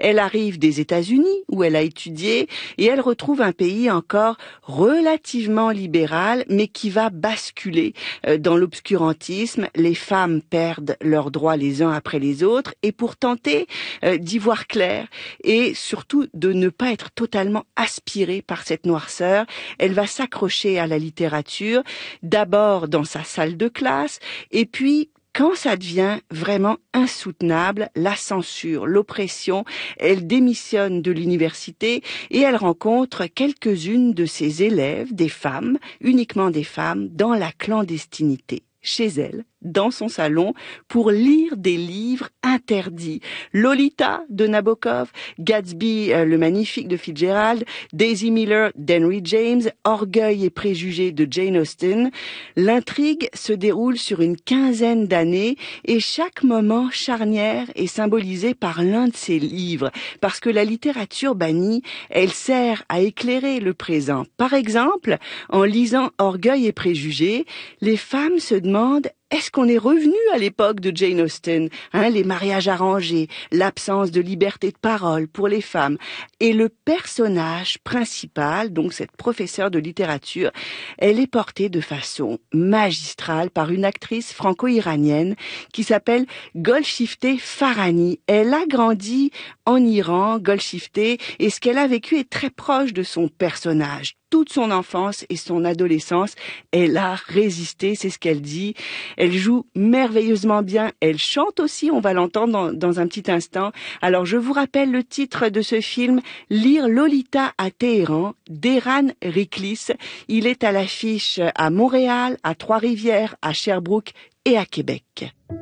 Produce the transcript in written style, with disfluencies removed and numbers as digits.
Elle arrive des États-Unis où elle a étudié et elle retrouve un pays encore relativement libéral mais qui va basculer dans l'obscurantisme. Les femmes perdent leurs droits les uns après les autres et pour tenter d'y voir clair et surtout de ne pas être totalement aspirée par cette noirceur, elle va s'accrocher à la littérature, d'abord dans sa salle de classe et puis quand ça devient vraiment insoutenable, la censure, l'oppression, elle démissionne de l'université et elle rencontre quelques-unes de ses élèves, des femmes, uniquement des femmes, dans la clandestinité, chez elle, dans son salon, pour lire des livres interdits. Lolita de Nabokov, Gatsby le Magnifique de Fitzgerald, Daisy Miller d'Henry James, Orgueil et préjugés de Jane Austen. L'intrigue se déroule sur une quinzaine d'années et chaque moment charnière est symbolisé par l'un de ces livres, parce que la littérature bannie, elle sert à éclairer le présent. Par exemple, en lisant Orgueil et préjugés, les femmes se demandent: est-ce qu'on est revenu à l'époque de Jane Austen, les mariages arrangés, l'absence de liberté de parole pour les femmes? Et le personnage principal, donc cette professeure de littérature, elle est portée de façon magistrale par une actrice franco-iranienne qui s'appelle Golshifteh Farahani. Elle a grandi en Iran, Golshifteh, et ce qu'elle a vécu est très proche de son personnage. Toute son enfance et son adolescence, elle a résisté, c'est ce qu'elle dit. Elle joue merveilleusement bien, elle chante aussi, on va l'entendre dans un petit instant. Alors je vous rappelle le titre de ce film, Lire Lolita à Téhéran, d'Eran Riklis. Il est à l'affiche à Montréal, à Trois-Rivières, à Sherbrooke et à Québec.